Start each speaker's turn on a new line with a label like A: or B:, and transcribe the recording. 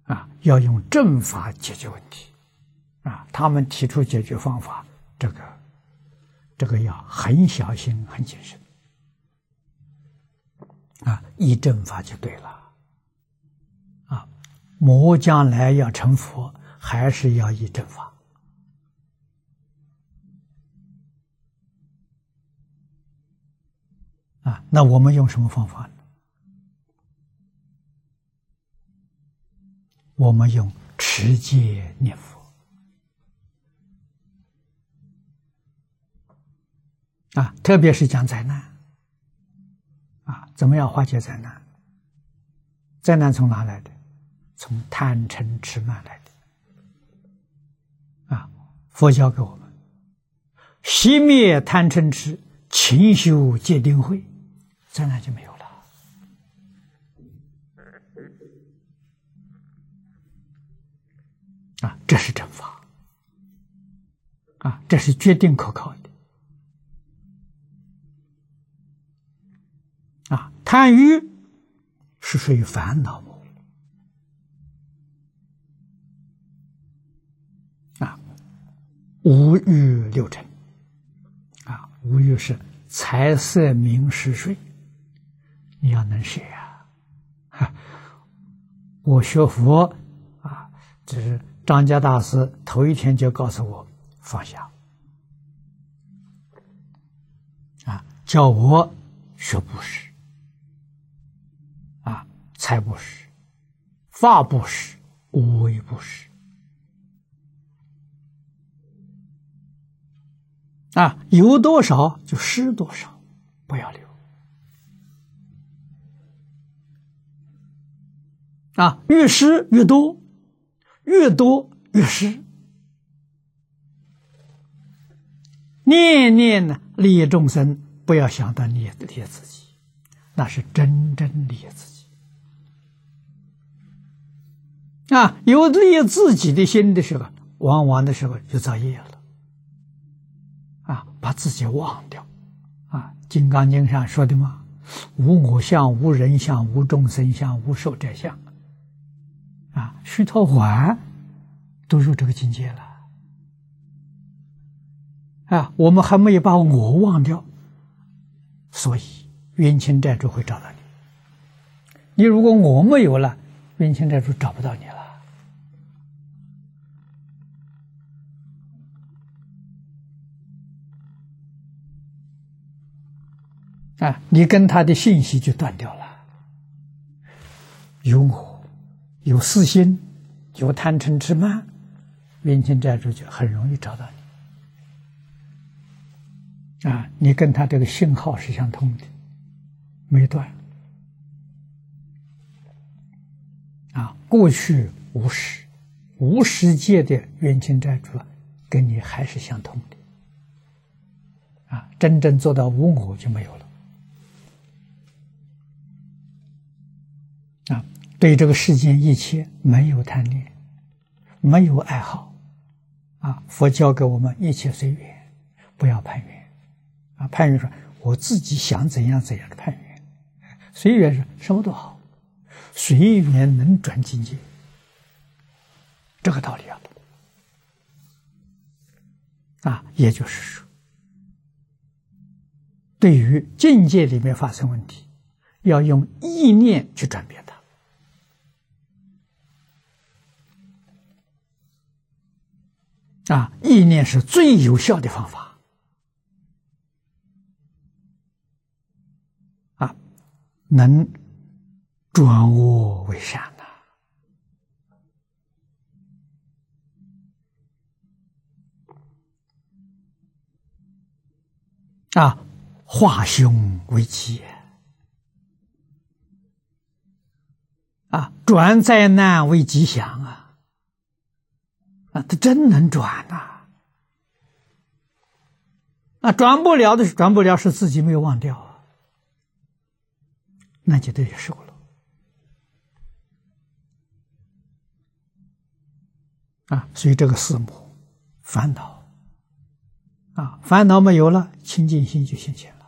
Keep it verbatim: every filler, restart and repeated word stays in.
A: 啊，要用正法解决问题，啊，他们提出解决方法，这个这个要很小心、很谨慎，啊，依正法就对了，啊，魔将来要成佛，还是要依正法。啊，那我们用什么方法呢？我们用持戒念佛。啊，特别是讲灾难，啊，怎么样化解灾难？灾难从哪来的？从贪嗔痴慢来的。啊，佛教给我们熄灭贪嗔痴，勤修戒定慧，灾难就没有了。啊，这是正法，啊，这是决定可靠的。啊，贪欲是属于烦恼魔。啊，五欲六尘。啊，五欲是财色名食睡，你要能舍呀、啊。我学佛啊，这是张家大师头一天就告诉我放下，啊，叫我学布施，啊，财布施、法布施、无为布施。啊，有多少就施多少，不要留。啊，越施越多，越多越施。念念呢利益众生，不要想到利益利益自己，那是真正利益自己。啊，有利益自己的心的时候，往往的时候就造业了。啊，把自己忘掉，啊，《金刚经》上说的嘛，无我相、无人相、无众生相、无寿者相。啊，须陀洹都入这个境界了。啊，我们还没有把我忘掉，所以冤亲债主会找到你。你如果我没有了，冤亲债主找不到你了。啊，你跟他的信息就断掉了。有我，有私心，有贪嗔痴慢，冤亲债主就很容易找到你。啊，你跟他这个信号是相通的，没断。啊，过去无始，无始界的冤亲债主跟你还是相通的。啊，真正做到无我就没有了。啊，对这个世间一切没有贪恋，没有爱好。啊，佛教给我们一切随缘，不要攀缘。啊，攀缘说我自己想怎样怎样的攀缘，随缘是什么都好，随缘能转境界，这个道理要懂。啊，也就是说，对于境界里面发生问题，要用意念去转变它。啊，意念是最有效的方法。啊，能转恶为善呐、啊。啊，化凶为吉。啊，转灾难为吉祥啊。啊，他真能转呐、啊！啊，转不了的是转不了，是自己没有忘掉啊，那就得受了。啊，所以这个四魔烦恼，啊，烦恼没有了，清净心就现前了。